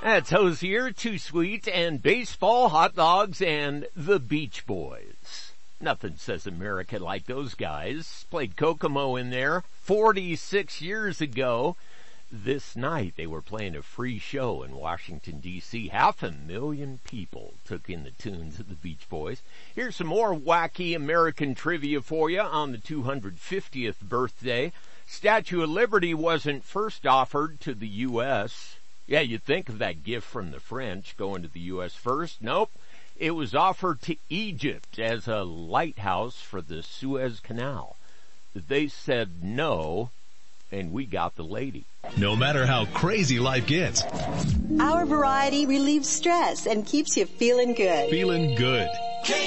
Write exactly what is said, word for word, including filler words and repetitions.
That's Hozier, Too Sweet, and baseball, hot dogs, and the Beach Boys. Nothing says America like those guys. Played Kokomo in there forty-six years ago. This night they were playing a free show in Washington, D C Half a million people took in the tunes of the Beach Boys. Here's some more wacky American trivia for you on the two hundred fiftieth birthday. Statue of Liberty wasn't first offered to the U S Yeah, you'd think of that gift from the French going to the U S first. Nope. It was offered to Egypt as a lighthouse for the Suez Canal. They said no, and we got the lady. No matter how crazy life gets, our variety relieves stress and keeps you feeling good. Feeling good.